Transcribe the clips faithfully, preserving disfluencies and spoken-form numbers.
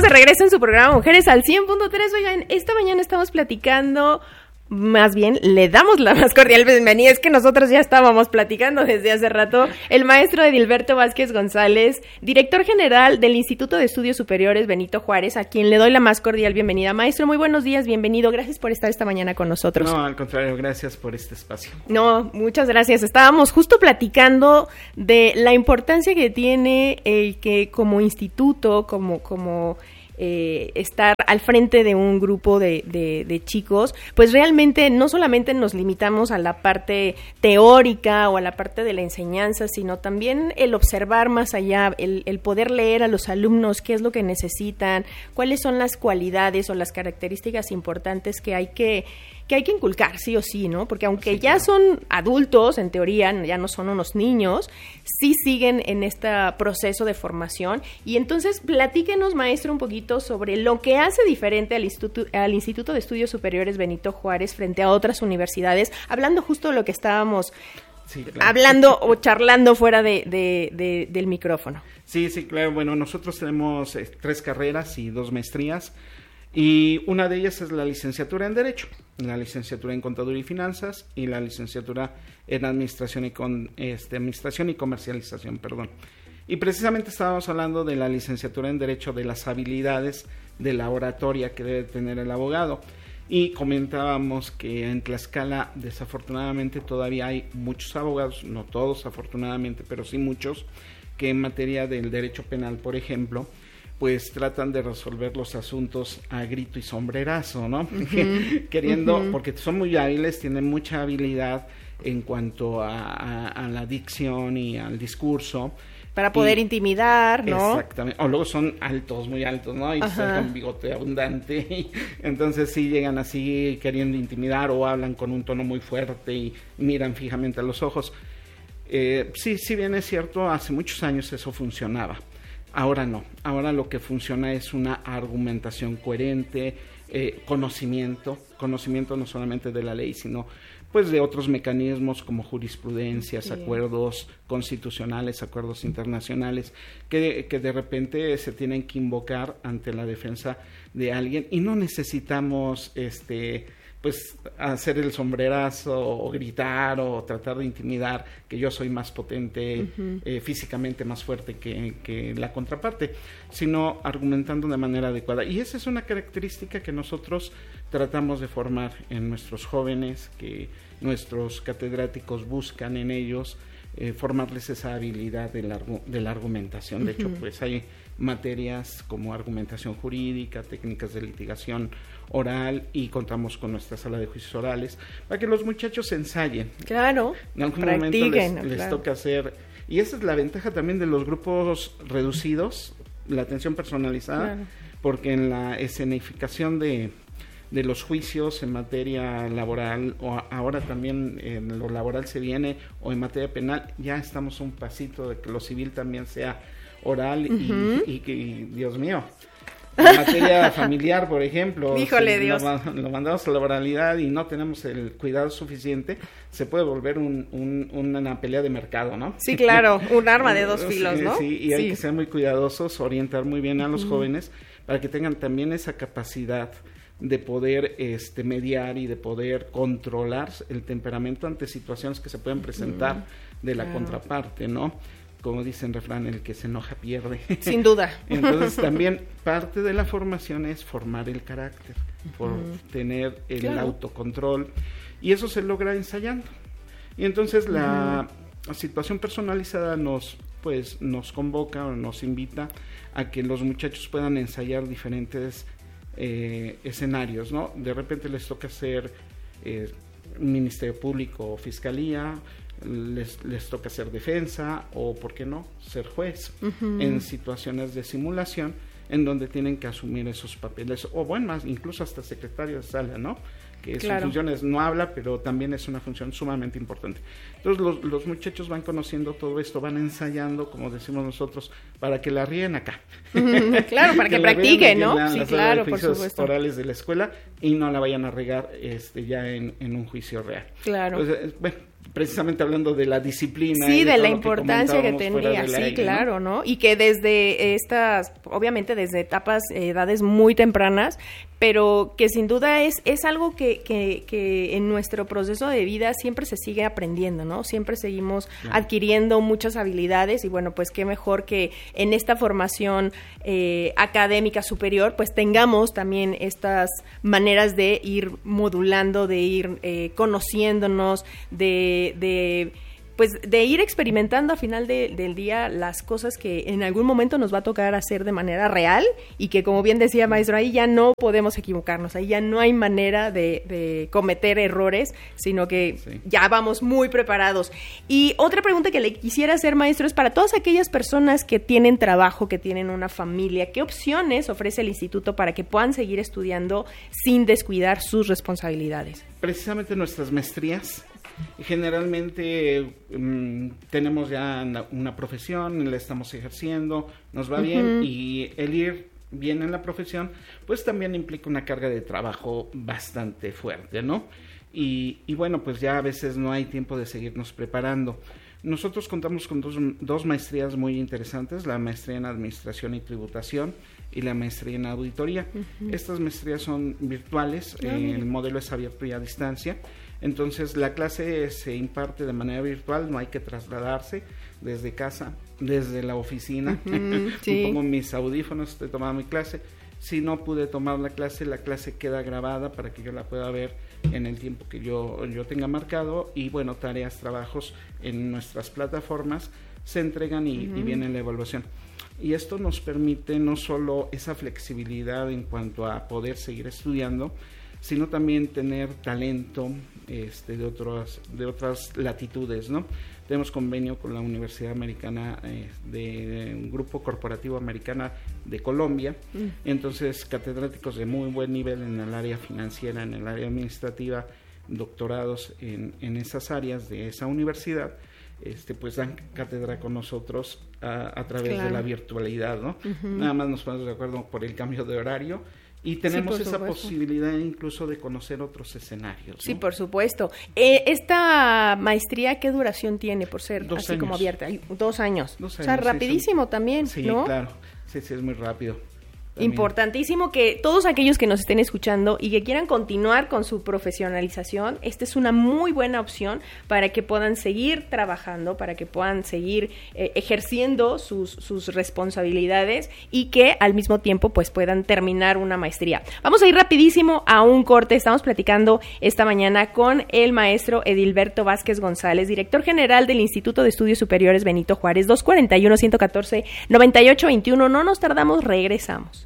de regreso en su programa Mujeres al cien punto tres. Oigan, esta mañana estamos platicando, más bien, le damos la más cordial bienvenida, es que nosotros ya estábamos platicando desde hace rato, el maestro Edilberto Vázquez González, director general del Instituto de Estudios Superiores Benito Juárez, a quien le doy la más cordial bienvenida. Maestro, muy buenos días, bienvenido, gracias por estar esta mañana con nosotros. No, al contrario, gracias por este espacio. No, muchas gracias. Estábamos justo platicando de la importancia que tiene el que como instituto, como, como Eh, estar al frente de un grupo de, de, de chicos, pues realmente no solamente nos limitamos a la parte teórica o a la parte de la enseñanza, sino también el observar más allá, el, el poder leer a los alumnos qué es lo que necesitan, cuáles son las cualidades o las características importantes que hay que que hay que inculcar sí o sí, ¿no? Porque aunque sí, ya claro. son adultos, en teoría, ya no son unos niños, sí siguen en este proceso de formación. Y entonces, platíquenos, maestro, un poquito sobre lo que hace diferente al Instituto, al Instituto de Estudios Superiores Benito Juárez frente a otras universidades, hablando justo de lo que estábamos sí, claro. hablando o charlando fuera de, de, de, del micrófono. Sí, sí, claro. Bueno, nosotros tenemos eh, tres carreras y dos maestrías. Y una de ellas es la licenciatura en Derecho, la licenciatura en Contaduría y Finanzas y la licenciatura en Administración y, con, este, Administración y Comercialización, perdón. Y precisamente estábamos hablando de la licenciatura en Derecho, de las habilidades de la oratoria que debe tener el abogado. Y comentábamos que en Tlaxcala desafortunadamente todavía hay muchos abogados, no todos afortunadamente, pero sí muchos, que en materia del derecho penal, por ejemplo, pues tratan de resolver los asuntos a grito y sombrerazo, ¿no? Uh-huh. Queriendo, uh-huh. porque son muy hábiles, tienen mucha habilidad en cuanto a, a, a la dicción y al discurso. Para poder y, intimidar, ¿no? Exactamente. O luego son altos, muy altos, ¿no? Y se dejan bigote abundante. Y entonces sí llegan así queriendo intimidar o hablan con un tono muy fuerte y miran fijamente a los ojos. Eh, sí, sí bien es cierto, hace muchos años eso funcionaba. Ahora no, ahora lo que funciona es una argumentación coherente, eh, conocimiento, conocimiento no solamente de la ley, sino pues de otros mecanismos como jurisprudencias, sí. acuerdos constitucionales, acuerdos internacionales, que, que de repente se tienen que invocar ante la defensa de alguien y no necesitamos este pues hacer el sombrerazo o gritar o tratar de intimidar que yo soy más potente, uh-huh. eh, físicamente más fuerte que, que la contraparte, sino argumentando de manera adecuada. Y esa es una característica que nosotros tratamos de formar en nuestros jóvenes, que nuestros catedráticos buscan en ellos, eh, formarles esa habilidad de la, de la argumentación. De uh-huh. hecho, pues hay materias como argumentación jurídica, técnicas de litigación oral y contamos con nuestra sala de juicios orales para que los muchachos ensayen. Claro, en algún practiquen, momento les, les claro. toca hacer, y esa es la ventaja también de los grupos reducidos, la atención personalizada, claro. porque en la escenificación de, de los juicios en materia laboral o ahora también en lo laboral se viene o en materia penal, ya estamos un pasito de que lo civil también sea oral uh-huh. y, y, y Dios mío, en materia familiar, por ejemplo, híjole si Dios, lo, lo mandamos a la oralidad y no tenemos el cuidado suficiente, se puede volver un, un, una pelea de mercado, ¿no? Sí, claro, un arma de dos filos, ¿no? Sí, y hay sí. que ser muy cuidadosos, orientar muy bien a los uh-huh. jóvenes para que tengan también esa capacidad de poder este, mediar y de poder controlar el temperamento ante situaciones que se pueden presentar uh-huh. de la claro. contraparte, ¿no? Como dicen refrán, el que se enoja pierde. Sin duda. Entonces también parte de la formación es formar el carácter, por uh-huh. tener el claro. autocontrol, y eso se logra ensayando. Y entonces uh-huh. la situación personalizada nos pues nos convoca o nos invita a que los muchachos puedan ensayar diferentes eh, escenarios, ¿no? De repente les toca hacer eh, Ministerio Público o Fiscalía, Les, les toca ser defensa o, ¿por qué no?, ser juez uh-huh. en situaciones de simulación en donde tienen que asumir esos papeles, o bueno, más incluso hasta secretario de sala, ¿no?, que claro. su función es, no habla, pero también es una función sumamente importante. Entonces los, los muchachos van conociendo todo esto, van ensayando, como decimos nosotros, para que la ríen acá. Uh-huh. Claro, para que, que practiquen, ¿no? Sí, claro, por supuesto. Orales de la escuela y no la vayan a regar este, ya en, en un juicio real. Claro. Entonces, bueno, precisamente hablando de la disciplina. Sí, de, de la que importancia que tenía, sí, aire, claro, ¿no? ¿no? Y que desde estas, obviamente desde etapas, edades muy tempranas, pero que sin duda es, es algo que, que, que en nuestro proceso de vida siempre se sigue aprendiendo, ¿no? Siempre seguimos claro. adquiriendo muchas habilidades y bueno, pues qué mejor que en esta formación eh, académica superior, pues tengamos también estas maneras de ir modulando, de ir eh, conociéndonos, de, de pues de ir experimentando a final de, del día las cosas que en algún momento nos va a tocar hacer de manera real y que, como bien decía maestro, ahí ya no podemos equivocarnos, ahí ya no hay manera de, de cometer errores, sino que sí. ya vamos muy preparados. Y otra pregunta que le quisiera hacer, maestro, es para todas aquellas personas que tienen trabajo, que tienen una familia, ¿qué opciones ofrece el instituto para que puedan seguir estudiando sin descuidar sus responsabilidades? Precisamente nuestras maestrías. Generalmente um, tenemos ya una, una profesión, la estamos ejerciendo, nos va uh-huh. bien, y el ir bien en la profesión, pues también implica una carga de trabajo bastante fuerte, ¿no? Y, y bueno, pues ya a veces no hay tiempo de seguirnos preparando. Nosotros contamos con dos, dos maestrías muy interesantes, la maestría en Administración y Tributación y la maestría en Auditoría. Uh-huh. Estas maestrías son virtuales, uh-huh. eh, el modelo es abierto y a distancia. Entonces la clase se imparte de manera virtual, no hay que trasladarse desde casa, desde la oficina. Uh-huh, sí. Pongo mis audífonos, estoy tomando mi clase. Si no pude tomar la clase, la clase queda grabada para que yo la pueda ver en el tiempo que yo, yo tenga marcado. Y bueno, tareas, trabajos en nuestras plataformas se entregan y, uh-huh. y viene la evaluación. Y esto nos permite no solo esa flexibilidad en cuanto a poder seguir estudiando, sino también tener talento este, de otras de otras latitudes, ¿no? Tenemos convenio con la Universidad Americana, eh, de, de un grupo corporativo americana de Colombia, mm. entonces catedráticos de muy buen nivel en el área financiera, en el área administrativa, doctorados en, en esas áreas de esa universidad, este pues dan cátedra con nosotros a, a través claro. de la virtualidad, ¿no? Uh-huh. Nada más nos ponemos de acuerdo por el cambio de horario. Y tenemos sí, esa supuesto. posibilidad incluso de conocer otros escenarios, ¿no? Sí, por supuesto. Eh, ¿Esta maestría qué duración tiene por ser Dos así años. como abierta? Dos años. Dos años. O sea, rapidísimo sí, también, sí, ¿no? Sí, claro. Sí, sí, es muy rápido. También. Importantísimo que todos aquellos que nos estén escuchando y que quieran continuar con su profesionalización, esta es una muy buena opción para que puedan seguir trabajando, para que puedan seguir eh, ejerciendo sus, sus responsabilidades y que al mismo tiempo pues puedan terminar una maestría. Vamos a ir rapidísimo a un corte. Estamos platicando esta mañana con el maestro Edilberto Vázquez González, director general del Instituto de Estudios Superiores Benito Juárez, dos cuatro uno, uno uno cuatro, nueve ocho dos uno. No nos tardamos, regresamos.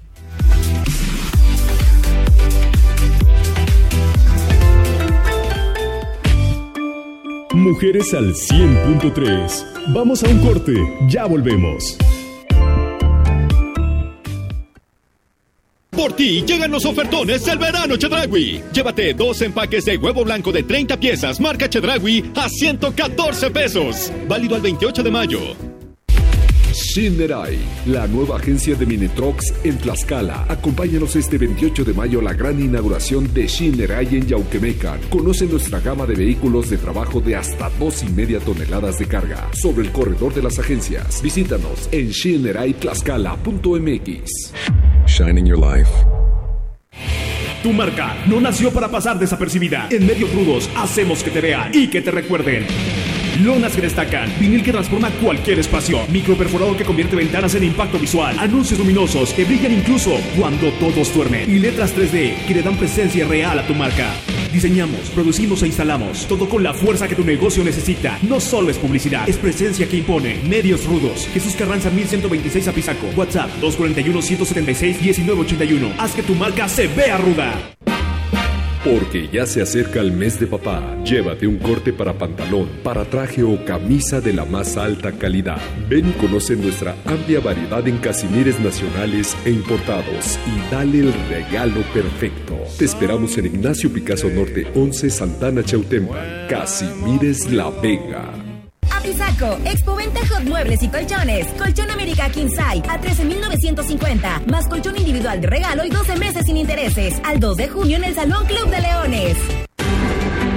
Mujeres al cien punto tres. Vamos a un corte, ya volvemos. Por ti llegan los ofertones del verano Chedraui. Llévate dos empaques de huevo blanco de treinta piezas marca Chedraui a ciento catorce pesos. Válido al veintiocho de mayo. Shinerai, la nueva agencia de Minitrucks en Tlaxcala. Acompáñanos este veintiocho de mayo a la gran inauguración de Shinerai en Yauquemecan. Conoce nuestra gama de vehículos de trabajo de hasta dos y media toneladas de carga sobre el corredor de las agencias. Visítanos en shinerai tlaxcala punto m x. Shining your life. Tu marca no nació para pasar desapercibida. En Medios Rudos hacemos que te vean y que te recuerden. Lonas que destacan, vinil que transforma cualquier espacio, microperforador que convierte ventanas en impacto visual, anuncios luminosos que brillan incluso cuando todos duermen y letras tres D que le dan presencia real a tu marca. Diseñamos, producimos e instalamos, todo con la fuerza que tu negocio necesita. No solo es publicidad, es presencia que impone. Medios Rudos, Jesús Carranza mil ciento veintiséis Apizaco, WhatsApp dos cuatro uno, uno siete seis, uno nueve ocho uno. Haz que tu marca se vea ruda. Porque ya se acerca el mes de papá. Llévate un corte para pantalón, para traje o camisa de la más alta calidad. Ven y conoce nuestra amplia variedad en casimires nacionales e importados y dale el regalo perfecto. Te esperamos en Ignacio Picasso Norte once, Santana Chautempan. Casimires La Vega. Apizaco, Expoventa Hot Muebles y Colchones. Colchón América King Size a trece mil novecientos cincuenta. Más colchón individual de regalo y doce meses sin intereses. Al dos de junio en el Salón Club de Leones.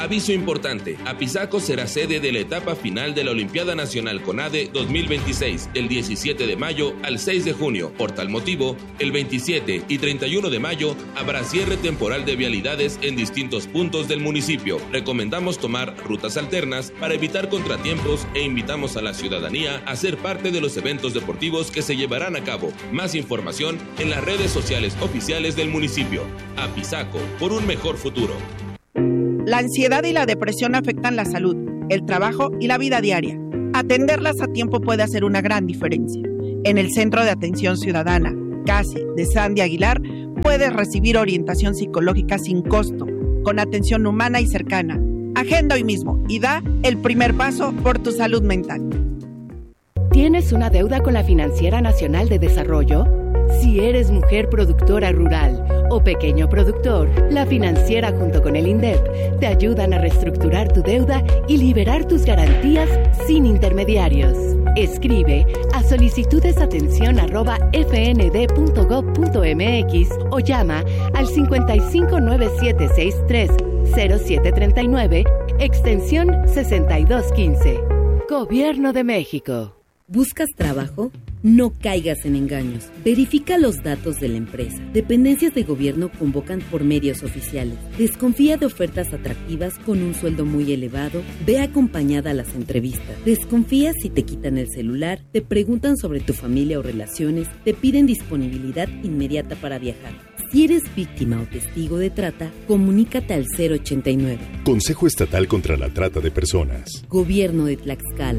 Aviso importante, Apizaco será sede de la etapa final de la Olimpiada Nacional CONADE dos mil veintiséis, el diecisiete de mayo al seis de junio. Por tal motivo, el veintisiete y treinta y uno de mayo habrá cierre temporal de vialidades en distintos puntos del municipio. Recomendamos tomar rutas alternas para evitar contratiempos e invitamos a la ciudadanía a ser parte de los eventos deportivos que se llevarán a cabo. Más información en las redes sociales oficiales del municipio. Apizaco, por un mejor futuro. La ansiedad y la depresión afectan la salud, el trabajo y la vida diaria. Atenderlas a tiempo puede hacer una gran diferencia. En el Centro de Atención Ciudadana, C A S I, de Sandy Aguilar, puedes recibir orientación psicológica sin costo, con atención humana y cercana. Agenda hoy mismo y da el primer paso por tu salud mental. ¿Tienes una deuda con la Financiera Nacional de Desarrollo? Si eres mujer productora rural o pequeño productor, la Financiera junto con el INDEP te ayudan a reestructurar tu deuda y liberar tus garantías sin intermediarios. Escribe a solicitudesatención arroba f n d punto gov punto m x o llama al cincuenta y cinco nueve siete sesenta y tres cero siete treinta y nueve, extensión sesenta y dos quince. Gobierno de México. ¿Buscas trabajo? No caigas en engaños. Verifica los datos de la empresa. Dependencias de gobierno convocan por medios oficiales. Desconfía de ofertas atractivas con un sueldo muy elevado. Ve acompañada a las entrevistas. Desconfía si te quitan el celular, te preguntan sobre tu familia o relaciones, te piden disponibilidad inmediata para viajar. Si eres víctima o testigo de trata, comunícate al cero ochenta y nueve. Consejo Estatal contra la Trata de Personas. Gobierno de Tlaxcala.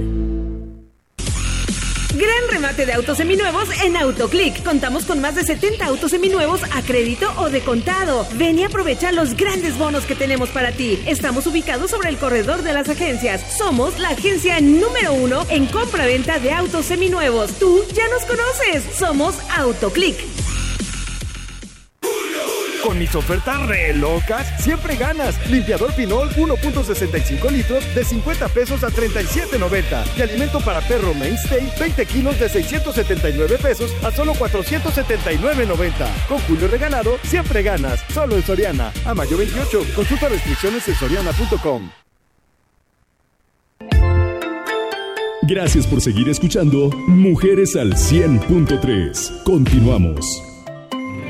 Gran remate de autos seminuevos en Autoclick. Contamos con más de setenta autos seminuevos a crédito o de contado. Ven y aprovecha los grandes bonos que tenemos para ti. Estamos ubicados sobre el corredor de las agencias. Somos la agencia número uno en compra-venta de autos seminuevos. Tú ya nos conoces. Somos Autoclick. Con mis ofertas re locas, siempre ganas. Limpiador Pinol uno punto sesenta y cinco litros de cincuenta pesos a treinta y siete noventa. Y alimento para perro Mainstay veinte kilos de seiscientos setenta y nueve pesos a solo cuatrocientos setenta y nueve noventa. Con Julio Regalado, siempre ganas. Solo en Soriana. A mayo veintiocho. Consulta restricciones en soriana punto com. Gracias por seguir escuchando Mujeres al cien punto tres. Continuamos.